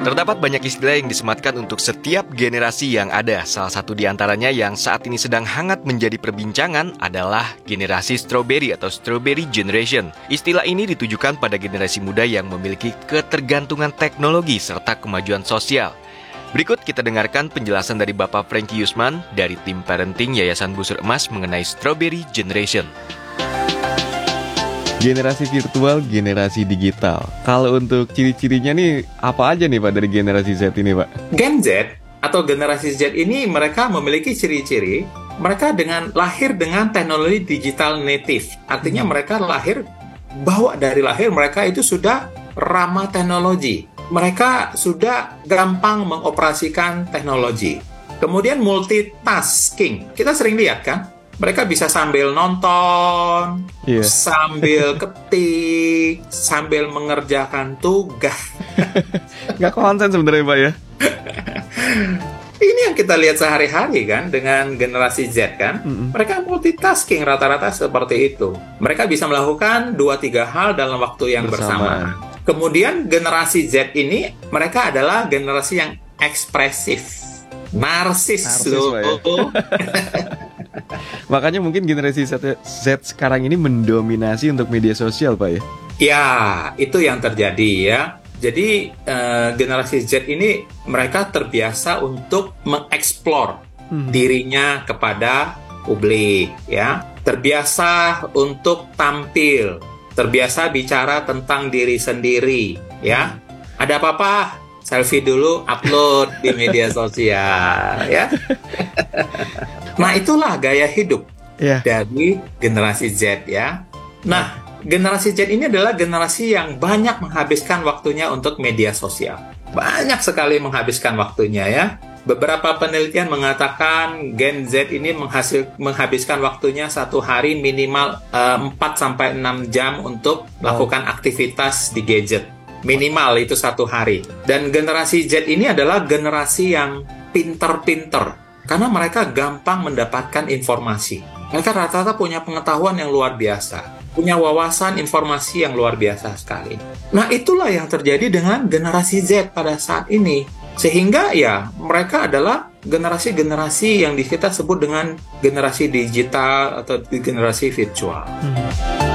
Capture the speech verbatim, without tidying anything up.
Terdapat banyak istilah yang disematkan untuk setiap generasi yang ada. Salah satu di antaranya yang saat ini sedang hangat menjadi perbincangan adalah generasi strawberry atau strawberry generation. Istilah ini ditujukan pada generasi muda yang memiliki ketergantungan teknologi serta kemajuan sosial. Berikut kita dengarkan penjelasan dari Bapak Franky Yusman dari tim parenting Yayasan Busur Emas mengenai strawberry generation. Generasi virtual, generasi digital. Kalau untuk ciri-cirinya nih, apa aja nih Pak dari generasi Z ini Pak? Gen Z atau generasi Z ini mereka memiliki ciri-ciri, mereka dengan lahir dengan teknologi digital native. Artinya mereka lahir, bahwa dari lahir mereka itu sudah ramah teknologi. Mereka sudah gampang mengoperasikan teknologi. Kemudian multitasking. Kita sering lihat kan? Mereka bisa sambil nonton, yeah. sambil ketik, sambil mengerjakan tugas. Nggak konsen sebenarnya Pak ya? Ini yang kita lihat sehari-hari kan dengan generasi Z kan. Mm-hmm. Mereka multitasking rata-rata seperti itu. Mereka bisa melakukan dua tiga hal dalam waktu yang bersamaan. Kemudian generasi Z ini, mereka adalah generasi yang ekspresif. Narsis loh. Ya? Makanya mungkin generasi Z, Z sekarang ini mendominasi untuk media sosial, Pak ya? Ya, itu yang terjadi ya. Jadi eh, generasi Z ini mereka terbiasa untuk mengeksplor hmm. dirinya kepada publik, ya. Terbiasa untuk tampil, terbiasa bicara tentang diri sendiri, ya. Ada apa-apa? Selfie dulu, upload di media sosial, ya. Nah, itulah gaya hidup yeah. dari generasi Z, ya. Nah, generasi Z ini adalah generasi yang banyak menghabiskan waktunya untuk media sosial. Banyak sekali menghabiskan waktunya, ya. Beberapa penelitian mengatakan Gen Z ini menghasil, menghabiskan waktunya satu hari minimal uh, empat sampai enam jam untuk melakukan aktivitas di gadget. Minimal itu satu hari. Dan generasi Z ini adalah generasi yang pinter-pinter. Karena mereka gampang mendapatkan informasi. Mereka rata-rata punya pengetahuan yang luar biasa. Punya wawasan informasi yang luar biasa sekali. Nah, itulah yang terjadi dengan generasi Z pada saat ini. Sehingga ya, mereka adalah generasi-generasi yang kita sebut dengan generasi digital atau generasi virtual. Hmm.